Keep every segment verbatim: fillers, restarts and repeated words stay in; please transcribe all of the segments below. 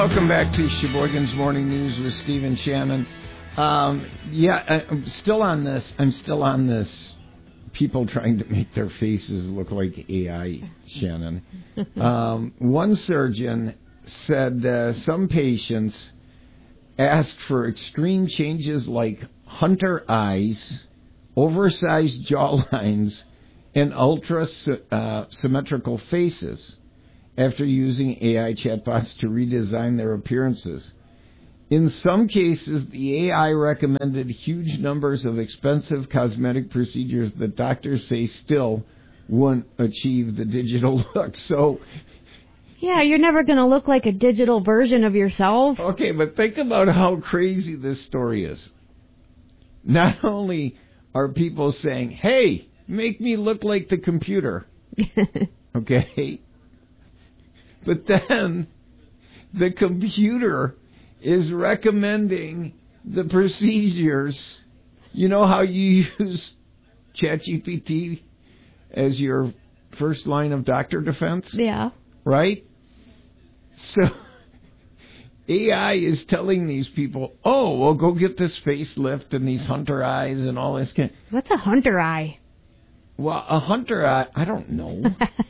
Welcome back to Sheboygan's Morning News with Steve and Shannon. Um, yeah, I, I'm still on this. I'm still on this. People trying to make their faces look like A I, Shannon. Um, one surgeon said uh, some patients asked for extreme changes like hunter eyes, oversized jawlines, and ultra uh, symmetrical faces after using A I chatbots to redesign their appearances. In some cases, the A I recommended huge numbers of expensive cosmetic procedures that doctors say still wouldn't achieve the digital look. So, yeah, you're never going to look like a digital version of yourself. Okay, but think about how crazy this story is. Not only are people saying, hey, make me look like the computer, okay? But then the computer is recommending the procedures. You know how you use ChatGPT as your first line of doctor defense? Yeah. Right? So A I is telling these people, oh, well, go get this facelift and these hunter eyes and all this. Kind. What's a hunter eye? Well, a hunter eye, I don't know.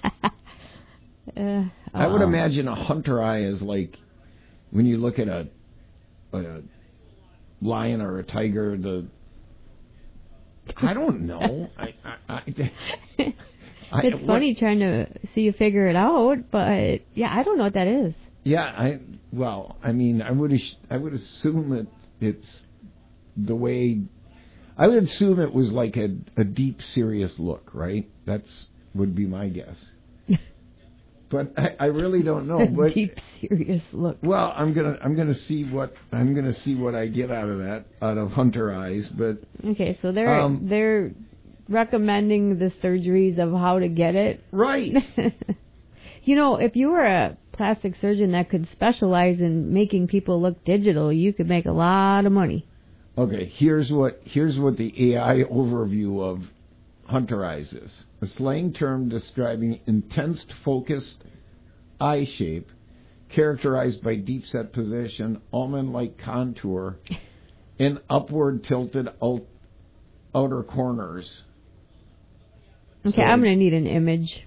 uh, I would imagine a hunter eye is like when you look at a, a lion or a tiger, the... I don't know. I, I, I, I, it's what, funny trying to see you figure it out, but yeah, I don't know what that is. Yeah, I well, I mean, I would I would assume that it's the way I would assume it was like a, a deep, serious look, right? That's would be my guess. But I, I really don't know. A but, deep, serious look. Well, I'm gonna I'm gonna see what I'm gonna see what I get out of that out of hunter eyes. But okay, so they're um, they're recommending the surgeries of how to get it right. You know, if you were a plastic surgeon that could specialize in making people look digital, you could make a lot of money. Okay, here's what here's what the A I overview of hunter eyes is. A slang term describing intense focused eye shape characterized by deep set position, almond-like contour, and upward tilted out, outer corners. Okay, so, I'm going to need an image.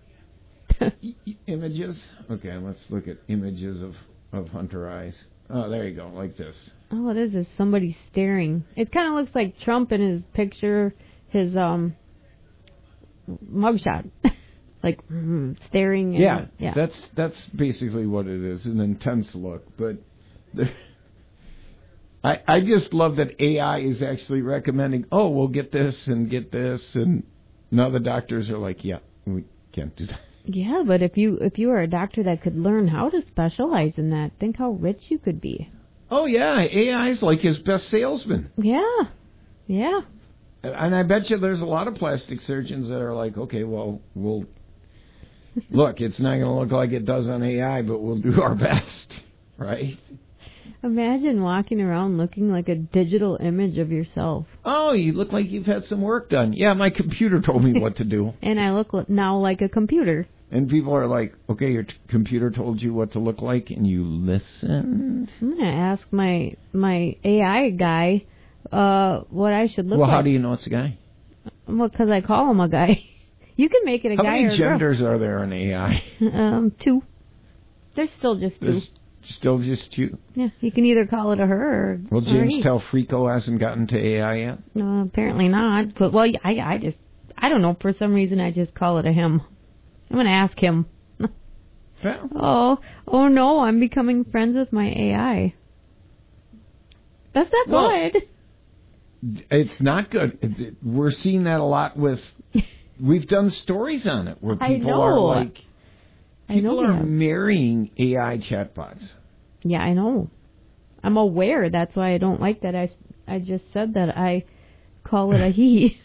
Images? Okay, let's look at images of, of hunter eyes. Oh, there you go, like this. All it is is somebody staring. It kind of looks like Trump in his picture, his um mugshot, like mm, staring. And, yeah, yeah, that's that's basically what it is, an intense look. But there, I I just love that A I is actually recommending. Oh, we'll get this and get this, and now the doctors are like, yeah, we can't do that. Yeah, but if you if you were a doctor that could learn how to specialize in that, think how rich you could be. Oh yeah, A I is like his best salesman. Yeah, yeah. And I bet you there's a lot of plastic surgeons that are like, okay, well, we'll look. It's not going to look like it does on A I, but we'll do our best, right? Imagine walking around looking like a digital image of yourself. Oh, you look like you've had some work done. Yeah, my computer told me what to do. And I look now like a computer. And people are like, okay, your t- computer told you what to look like, and you listened? I'm going to ask my my A I guy uh, what I should look well, like. Well, how do you know it's a guy? Well, because I call him a guy. You can make it a how guy or a girl. How many genders are there in A I? um, two. There's still just two. There's still just two? Yeah, you can either call it a her or Well, James or Telfrico hasn't gotten to A I yet? No, apparently not. But, well, I, I just, I don't know. For some reason, I just call it a him. I'm going to ask him. Yeah. Oh, oh no, I'm becoming friends with my A I. That's not well, good. It's not good. We're seeing that a lot with, we've done stories on it where people I know. are like, people I know are marrying A I chatbots. Yeah, I know. I'm aware. That's why I don't like that. I, I just said that I call it a he.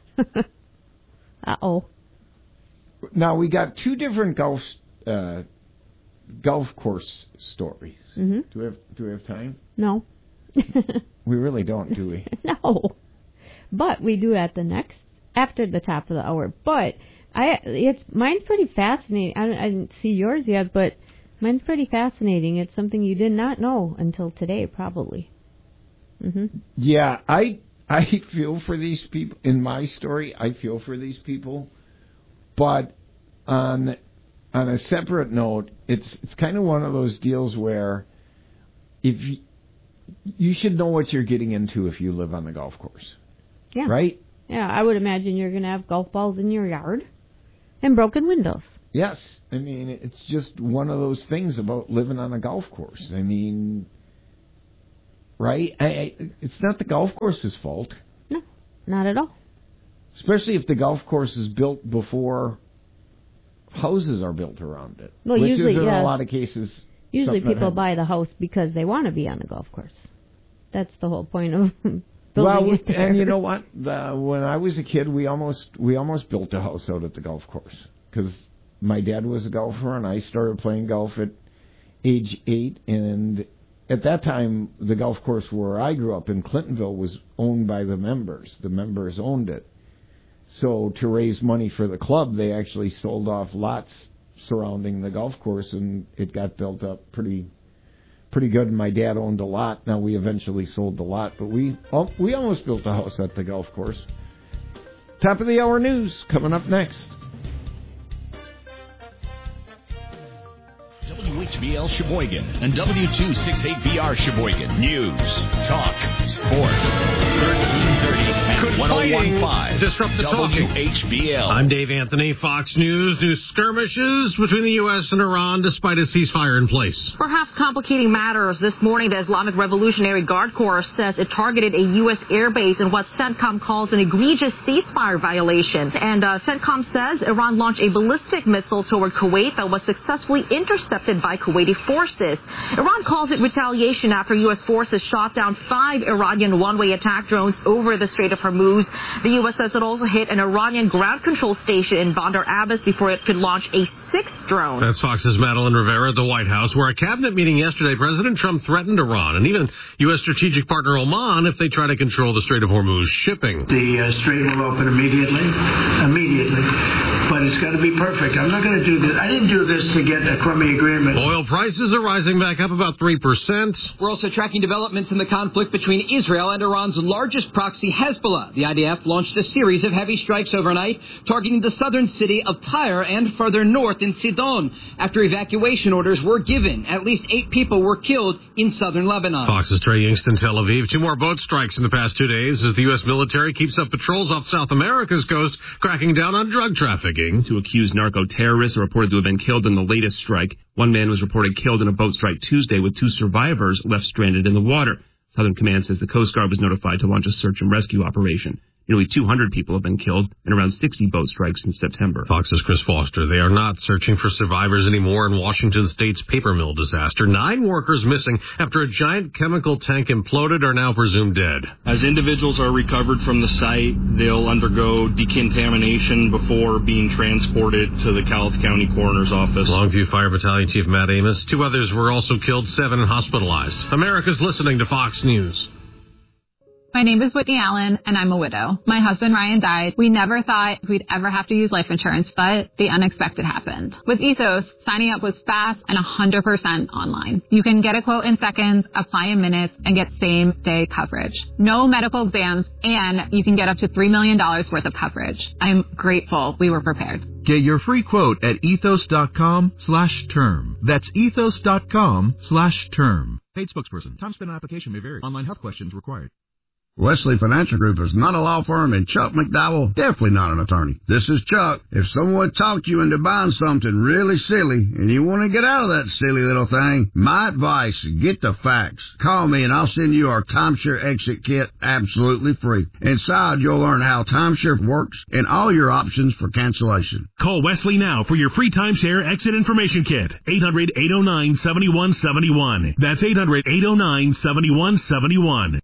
Uh-oh. Now, we got two different golf uh, golf course stories. Mm-hmm. Do we have Do we have time? No. We really don't, do we? No. But we do at the next, after the top of the hour. But I, it's mine's pretty fascinating. I, I didn't see yours yet, but Mine's pretty fascinating. It's something you did not know until today, probably. Mm-hmm. Yeah, I I feel for these people. In my story, I feel for these people. But on on a separate note, it's it's kind of one of those deals where if you, you should know what you're getting into if you live on the golf course. Yeah. Right? Yeah, I would imagine you're going to have golf balls in your yard and broken windows. Yes. I mean, it's just one of those things about living on a golf course. I mean, right? I, I, it's not the golf course's fault. No, not at all. Especially if the golf course is built before houses are built around it. Well, which usually, is in yeah. a lot of cases. Usually people buy the house because they want to be on a golf course. That's the whole point of building well, it there. And you know what? The, when I was a kid, we almost we almost built a house out at the golf course because my dad was a golfer and I started playing golf at age eight. And at that time, the golf course where I grew up in Clintonville was owned by the members. The members owned it. So to raise money for the club, they actually sold off lots surrounding the golf course, and it got built up pretty pretty good. And my dad owned a lot. Now, we eventually sold the lot, but we we almost built a house at the golf course. Top of the hour news coming up next. W H B L Sheboygan and W two sixty-eight B R Sheboygan. News, talk, sports. thirteen thirty and one oh one point five. Disrupt the W talking. H B L. I'm Dave Anthony, Fox News. New skirmishes between the U S and Iran despite a ceasefire in place. Perhaps complicating matters this morning, the Islamic Revolutionary Guard Corps says it targeted a U S airbase in what CENTCOM calls an egregious ceasefire violation. And uh, CENTCOM says Iran launched a ballistic missile toward Kuwait that was successfully intercepted by Kuwaiti forces. Iran calls it retaliation after U S forces shot down five Iranian one-way attack drones over the Strait of Hormuz. The U S says it also hit an Iranian ground control station in Bandar Abbas before it could launch a sixth drone. That's Fox's Madeline Rivera at the White House, where a cabinet meeting yesterday, President Trump threatened Iran and even U S strategic partner Oman if they try to control the Strait of Hormuz shipping. The uh, strait will open immediately, immediately, but it's got to be perfect. I'm not going to do this. I didn't do this to get a crummy agreement. Oil prices are rising back up about three percent. We're also tracking developments in the conflict between Israel and Iran's largest proxy, Hezbollah. The I D F launched a series of heavy strikes overnight, targeting the southern city of Tyre and further north in Sidon. After evacuation orders were given, at least eight people were killed in southern Lebanon. Fox's Trey Yingst in Tel Aviv. Two more boat strikes in the past two days as the U S military keeps up patrols off South America's coast, cracking down on drug trafficking. Two accused narco-terrorists are reported to have been killed in the latest strike. One man was reported killed in a boat strike Tuesday, with two survivors left stranded in the water. Southern Command says the Coast Guard was notified to launch a search and rescue operation. Nearly two hundred people have been killed in around sixty boat strikes since September. Fox's Chris Foster. They are not searching for survivors anymore in Washington State's paper mill disaster. Nine workers missing after a giant chemical tank imploded are now presumed dead. As individuals are recovered from the site, they'll undergo decontamination before being transported to the Cowlitz County Coroner's Office. Longview Fire Battalion Chief Matt Amos. Two others were also killed, seven hospitalized. America's listening to Fox News. My name is Whitney Allen, and I'm a widow. My husband, Ryan, died. We never thought we'd ever have to use life insurance, but the unexpected happened. With Ethos, signing up was fast and one hundred percent online. You can get a quote in seconds, apply in minutes, and get same-day coverage. No medical exams, and you can get up to three million dollars worth of coverage. I'm grateful we were prepared. Get your free quote at ethos.com slash term. That's ethos.com slash term. Paid spokesperson. Time spent on application may vary. Online health questions required. Wesley Financial Group is not a law firm, and Chuck McDowell definitely not an attorney. This is Chuck. If someone talked you into buying something really silly and you want to get out of that silly little thing, my advice, get the facts. Call me and I'll send you our timeshare exit kit absolutely free. Inside, you'll learn how timeshare works and all your options for cancellation. Call Wesley now for your free timeshare exit information kit. eight hundred, eight oh nine, seven one seven one. That's eight hundred, eight oh nine, seven one seven one.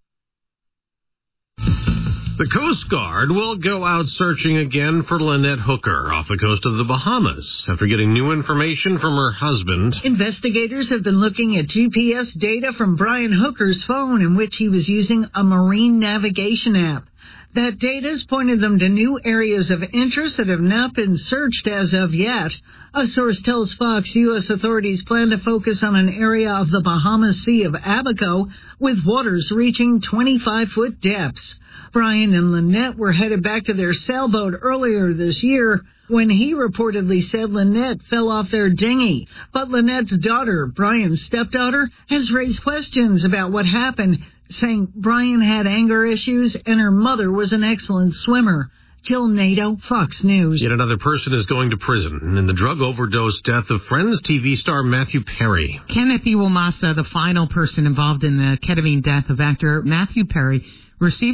The Coast Guard will go out searching again for Lynette Hooker off the coast of the Bahamas after getting new information from her husband. Investigators have been looking at G P S data from Brian Hooker's phone in which he was using a marine navigation app. That data's pointed them to new areas of interest that have not been searched as of yet. A source tells Fox U S authorities plan to focus on an area of the Bahamas Sea of Abaco with waters reaching twenty-five foot depths. Brian and Lynette were headed back to their sailboat earlier this year when he reportedly said Lynette fell off their dinghy. But Lynette's daughter, Brian's stepdaughter, has raised questions about what happened, saying Brian had anger issues and her mother was an excellent swimmer. Jill Nato, Fox News. Yet another person is going to prison in the drug overdose death of Friends T V star Matthew Perry. Kenneth Iwamasa, the final person involved in the ketamine death of actor Matthew Perry, received